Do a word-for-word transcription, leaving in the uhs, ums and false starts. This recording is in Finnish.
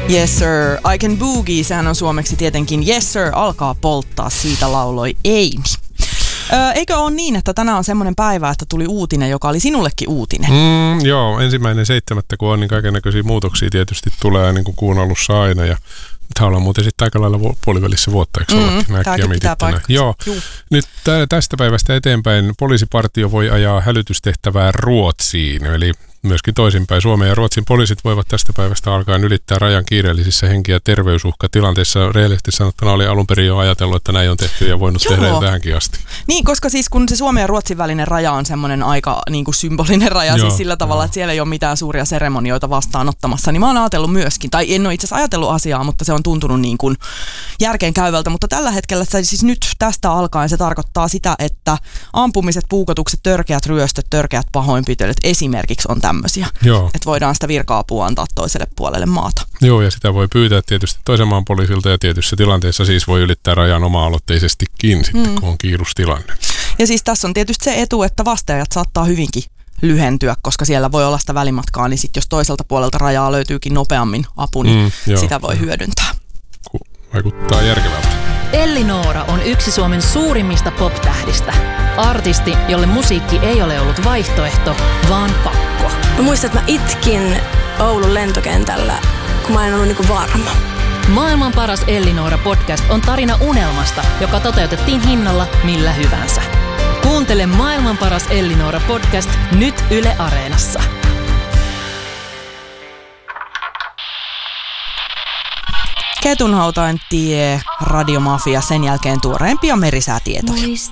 Yes sir, I can boogie, sehän on suomeksi tietenkin yes sir, alkaa polttaa, siitä lauloi Eimi. Öö, eikö ole niin, että tänään on semmoinen päivä, että tuli uutinen, joka oli sinullekin uutinen? Mm, joo, ensimmäinen seitsemättä kun on, niin kaikennäköisiä muutoksia tietysti tulee niin kuin kuun alussa aina. Ja tämä ollaan muuten sitten aika lailla puolivälissä vuotta, eikö mm, tämäkin pitää paikkaa. Joo, Juh. Nyt tä- tästä päivästä eteenpäin poliisipartio voi ajaa hälytystehtävää Ruotsiin, eli myöskin toisinpäin. Suomen ja Ruotsin poliisit voivat tästä päivästä alkaen ylittää rajan kiireellisissä henki- ja terveysuhkatilanteissa. Rehellisesti sanottuna oli alun perin jo ajatellut, että näin on tehty ja voinut Joo. tehdä jo tähänkin asti. Niin, koska siis kun se Suomen ja Ruotsin välinen raja on semmoinen aika niin kuin symbolinen raja, Joo, siis sillä tavalla, jo. että siellä ei ole mitään suuria seremonioita vastaanottamassa, niin mä oon ajatellut myöskin, tai en ole itse asiassa ajatellut asiaa, mutta se on tuntunut niin kuin järkeen käyvältä, mutta tällä hetkellä siis nyt tästä alkaen se tarkoittaa sitä, että ampumiset, puukotukset, törkeät ryöstöt, törkeät pahoinpitelyt esimerkiksi on tämmöisiä, että voidaan sitä virka-apua antaa toiselle puolelle maata. Joo, ja sitä voi pyytää tietysti toisen maan poliisilta, ja tietyissä tilanteissa siis voi ylittää rajan oma-aloitteisestikin sitten, mm. kun on kiirustilanne. Ja siis tässä on tietysti se etu, että vasteajat saattaa hyvinkin lyhentyä, koska siellä voi olla sitä välimatkaa, niin sitten jos toiselta puolelta rajaa löytyykin nopeammin apu, niin mm, sitä voi hyödyntää. Vaikuttaa järkevältä. Elli Noora on yksi Suomen suurimmista pop-tähdistä. Artisti, jolle musiikki ei ole ollut vaihtoehto, vaan pakko. Mä muistan, että mä itkin Oulun lentokentällä, kun mä en ollut niinku varma. Maailman paras Elli Noora podcast on tarina unelmasta, joka toteutettiin hinnalla millä hyvänsä. Kuuntele Maailman paras Elli Noora podcast nyt Yle Areenassa. Ketunhautain tie, Radiomafia, sen jälkeen tuoreimpia merisäätietoja.